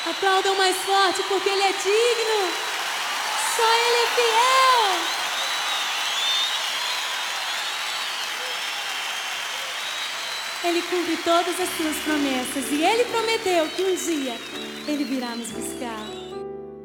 Aplaudam mais forte porque Ele é digno. Só Ele é fiel. Ele cumpre todas as suas promessas. E Ele prometeu que um dia Ele virá nos buscar.